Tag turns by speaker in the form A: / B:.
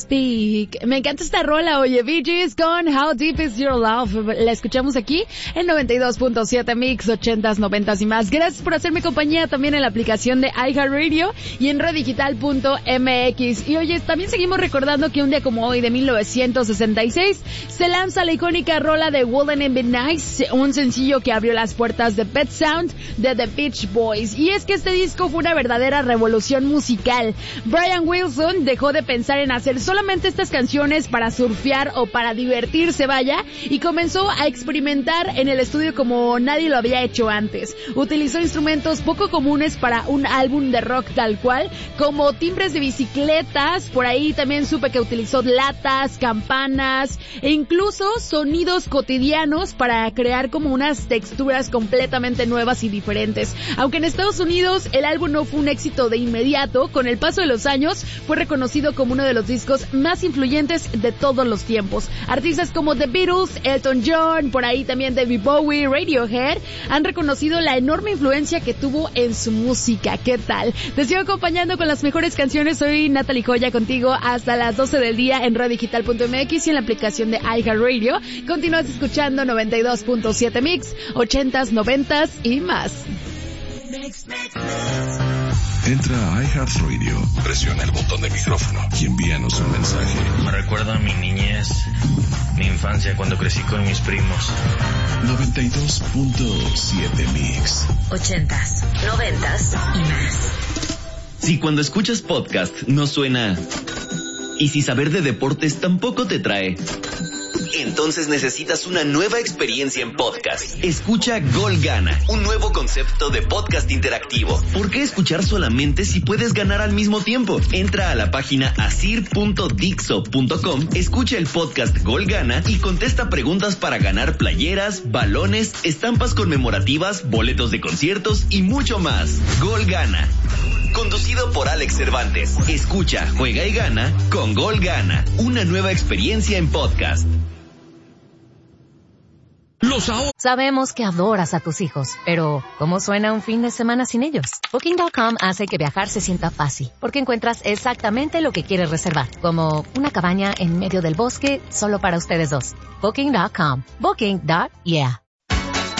A: Speak. Me encanta esta rola, oye, Bee Gees con How Deep Is Your Love. La escuchamos aquí en 92.7 Mix, 80s, 90s y más. Gracias por hacerme compañía también en la aplicación de iHeartRadio y en redigital.mx. Y oye, también seguimos recordando que un día como hoy de 1966 se lanza la icónica rola de Wouldn't It Be Nice, un sencillo que abrió las puertas de Pet Sound de The Beach Boys. Y es que este disco fue una verdadera revolución musical. Brian Wilson dejó de pensar en hacer solamente estas canciones para surfear o para divertirse, vaya, y comenzó a experimentar en el estudio como nadie lo había hecho antes. Utilizó instrumentos poco comunes para un álbum de rock tal cual, como timbres de bicicletas, por ahí también supe que utilizó latas, campanas e incluso sonidos cotidianos para crear como unas texturas completamente nuevas y diferentes. Aunque en Estados Unidos el álbum no fue un éxito de inmediato, con el paso de los años fue reconocido como uno de los discos más influyentes de todos los tiempos. Artistas como The Beatles, Elton John, por ahí también David Bowie, Radiohead, han reconocido la enorme influencia que tuvo en su música. ¿Qué tal? Te sigo acompañando con las mejores canciones. Soy Natalie Joya contigo hasta las 12 del día en redigital.mx y en la aplicación de iHeartRadio. Continúas escuchando 92.7 Mix, 80s, 90s y más.
B: Entra a iHeartRadio, presiona el botón de micrófono y envíanos un mensaje.
C: Me recuerda a mi niñez, mi infancia cuando crecí con mis primos.
B: 92.7 Mix.
D: 80s, 90s y más.
E: Si cuando escuchas podcast no suena, y si saber de deportes tampoco te trae, entonces necesitas una nueva experiencia en podcast. Escucha Gol Gana, un nuevo concepto de podcast interactivo. ¿Por qué escuchar solamente si puedes ganar al mismo tiempo? Entra a la página asir.dixo.com, escucha el podcast Gol Gana y contesta preguntas para ganar playeras, balones, estampas conmemorativas, boletos de conciertos y mucho más. Gol Gana. Conducido por Alex Cervantes. Escucha, juega y gana con Gol Gana. Una nueva experiencia en podcast.
D: Sabemos que adoras a tus hijos, pero ¿cómo suena un fin de semana sin ellos? Booking.com hace que viajar se sienta fácil, porque encuentras exactamente lo que quieres reservar, como una cabaña en medio del bosque solo para ustedes dos. Booking.com. Booking.yeah.